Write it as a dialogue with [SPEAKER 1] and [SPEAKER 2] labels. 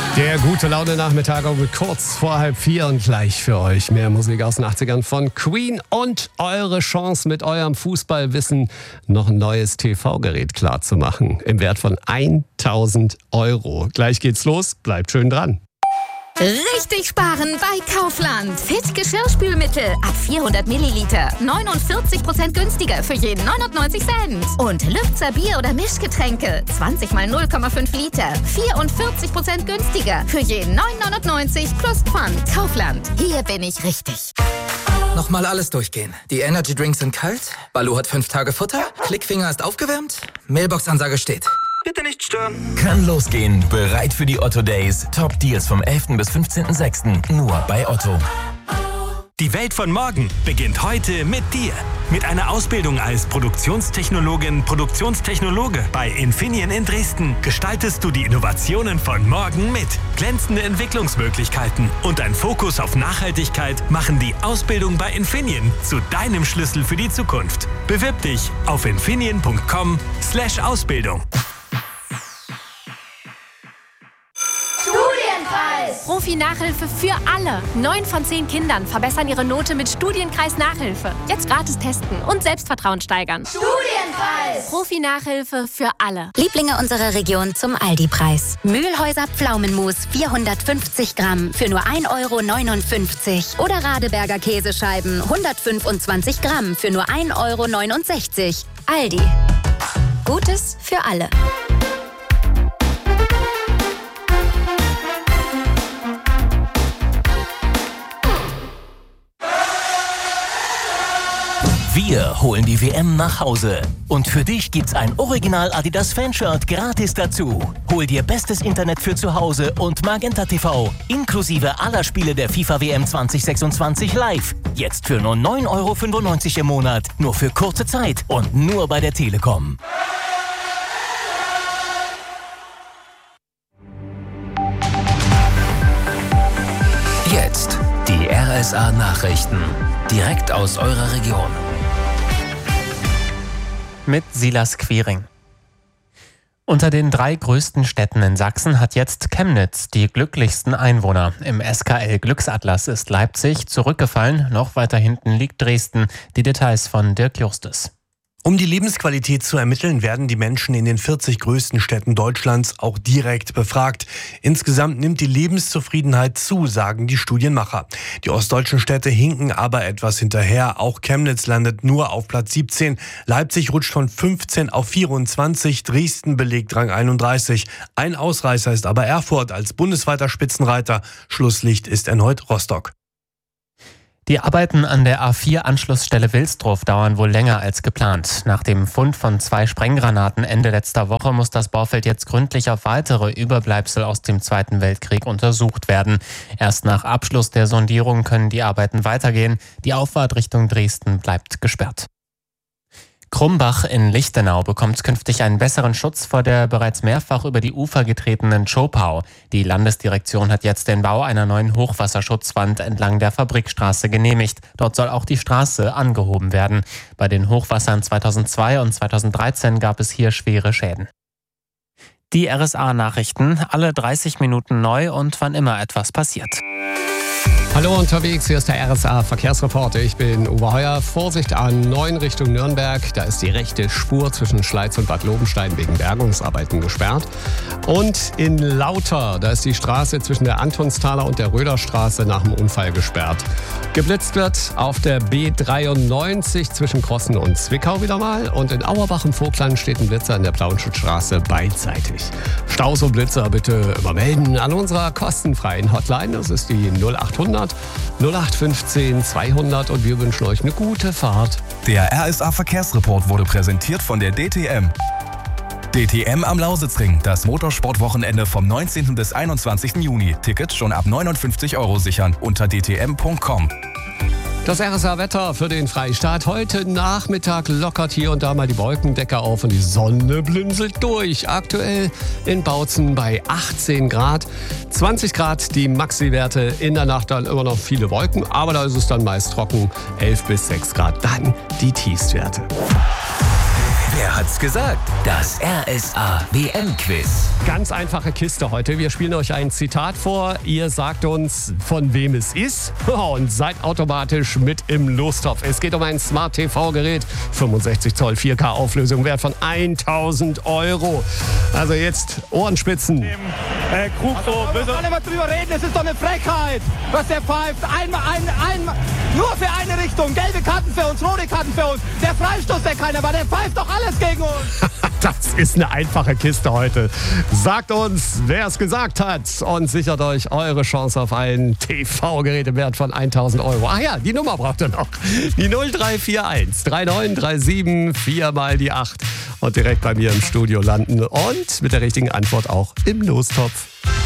[SPEAKER 1] Der gute Laune-Nachmittag mit kurz vor 3:30 und gleich für euch mehr Musik aus den 80ern von Queen und eure Chance mit eurem Fußballwissen noch ein neues TV-Gerät klar zu machen im Wert von 1.000 €. Gleich geht's los, bleibt schön dran.
[SPEAKER 2] Richtig sparen bei Kaufland. Fit Geschirrspülmittel ab 400 Milliliter. 49% günstiger für jeden 99 Cent. Und Lübzer Bier- oder Mischgetränke. 20 mal 0,5 Liter. 44% günstiger für jeden 9,99 plus Pfand. Kaufland. Hier bin ich richtig.
[SPEAKER 3] Nochmal alles durchgehen. Die Energy Drinks sind kalt. Balu hat 5 Tage Futter. Klickfinger ist aufgewärmt. Mailbox-Ansage steht. Bitte nicht stören.
[SPEAKER 4] Kann losgehen. Bereit für die Otto Days. Top Deals vom 11. bis 15.06. Nur bei Otto.
[SPEAKER 5] Die Welt von morgen beginnt heute mit dir. Mit einer Ausbildung als Produktionstechnologe bei Infineon in Dresden gestaltest du die Innovationen von morgen mit. Glänzende Entwicklungsmöglichkeiten und ein Fokus auf Nachhaltigkeit machen die Ausbildung bei Infineon zu deinem Schlüssel für die Zukunft. Bewirb dich auf infineon.com/Ausbildung.
[SPEAKER 6] Profi-Nachhilfe für alle. 9 von 10 Kindern verbessern ihre Note mit Studienkreis-Nachhilfe. Jetzt gratis testen und Selbstvertrauen steigern.
[SPEAKER 7] Studienpreis!
[SPEAKER 6] Profi-Nachhilfe für alle.
[SPEAKER 8] Lieblinge unserer Region zum Aldi-Preis. Mühlhäuser Pflaumenmus 450 Gramm für nur 1,59 € oder Radeberger Käsescheiben 125 Gramm für nur 1,69 €. Aldi. Gutes für alle.
[SPEAKER 4] Wir holen die WM nach Hause. Und für dich gibt's ein Original Adidas Fanshirt gratis dazu. Hol dir bestes Internet für zu Hause und Magenta TV. Inklusive aller Spiele der FIFA WM 2026 live. Jetzt für nur 9,95 € im Monat. Nur für kurze Zeit und nur bei der Telekom. Jetzt die RSA Nachrichten. Direkt aus eurer Region.
[SPEAKER 9] Mit Silas Quiring. Unter den 3 größten Städten in Sachsen hat jetzt Chemnitz die glücklichsten Einwohner. Im SKL Glücksatlas ist Leipzig zurückgefallen, noch weiter hinten liegt Dresden. Die Details von Dirk Justus.
[SPEAKER 10] Um die Lebensqualität zu ermitteln, werden die Menschen in den 40 größten Städten Deutschlands auch direkt befragt. Insgesamt nimmt die Lebenszufriedenheit zu, sagen die Studienmacher. Die ostdeutschen Städte hinken aber etwas hinterher. Auch Chemnitz landet nur auf Platz 17. Leipzig rutscht von 15 auf 24. Dresden belegt Rang 31. Ein Ausreißer ist aber Erfurt als bundesweiter Spitzenreiter. Schlusslicht ist erneut Rostock.
[SPEAKER 9] Die Arbeiten an der A4-Anschlussstelle Wilsdruff dauern wohl länger als geplant. Nach dem Fund von 2 Sprenggranaten Ende letzter Woche muss das Baufeld jetzt gründlich auf weitere Überbleibsel aus dem Zweiten Weltkrieg untersucht werden. Erst nach Abschluss der Sondierung können die Arbeiten weitergehen. Die Auffahrt Richtung Dresden bleibt gesperrt. Krumbach in Lichtenau bekommt künftig einen besseren Schutz vor der bereits mehrfach über die Ufer getretenen Zschopau. Die Landesdirektion hat jetzt den Bau einer neuen Hochwasserschutzwand entlang der Fabrikstraße genehmigt. Dort soll auch die Straße angehoben werden. Bei den Hochwassern 2002 und 2013 gab es hier schwere Schäden. Die RSA-Nachrichten, alle 30 Minuten neu und wann immer etwas passiert.
[SPEAKER 1] Hallo unterwegs, hier ist der RSA-Verkehrsreporter. Ich bin Uwe Heuer. Vorsicht A9 Richtung Nürnberg. Da ist die rechte Spur zwischen Schleiz und Bad Lobenstein wegen Bergungsarbeiten gesperrt. Und in Lauter, da ist die Straße zwischen der Antonsthaler und der Röderstraße nach dem Unfall gesperrt. Geblitzt wird auf der B93 zwischen Krossen und Zwickau wieder mal. Und in Auerbach im Vogtland steht ein Blitzer in der Plauenschutzstraße beidseitig. Staus und Blitzer bitte immer melden an unserer kostenfreien Hotline. Das ist die 0800 0815 200 und wir wünschen euch eine gute Fahrt.
[SPEAKER 11] Der RSA Verkehrsreport wurde präsentiert von der DTM. DTM am Lausitzring, das Motorsportwochenende vom 19. bis 21. Juni. Tickets schon ab 59 € sichern unter dtm.com.
[SPEAKER 1] Das RSA-Wetter für den Freistaat. Heute Nachmittag lockert hier und da mal die Wolkendecke auf und die Sonne blinzelt durch. Aktuell in Bautzen bei 18 Grad. 20 Grad die Maxi-Werte. In der Nacht dann immer noch viele Wolken, aber da ist es dann meist trocken. 11 bis 6 Grad dann die Tiefstwerte.
[SPEAKER 7] Wer hat's gesagt? Das RSA-WM-Quiz.
[SPEAKER 1] Ganz einfache Kiste heute. Wir spielen euch ein Zitat vor. Ihr sagt uns, von wem es ist und seid automatisch mit im Lostopf. Es geht um ein Smart-TV-Gerät, 65 Zoll 4K-Auflösung, Wert von 1.000 €. Also jetzt Ohrenspitzen.
[SPEAKER 12] Krug so. Wir sollen immer drüber reden, es ist doch eine Frechheit, was der pfeift. Einmal, nur für eine Richtung. Gelbe Karten für uns, rote Karten für uns. Der Freistoß, der keiner war, der pfeift doch alles gegen uns.
[SPEAKER 1] Das ist eine einfache Kiste heute. Sagt uns, wer es gesagt hat und sichert euch eure Chance auf ein TV-Gerät im Wert von 1.000 €. Ach ja, die Nummer braucht ihr noch. Die 0341 3937 4 mal die 8 und direkt bei mir im Studio landen und mit der richtigen Antwort auch im Lostopf.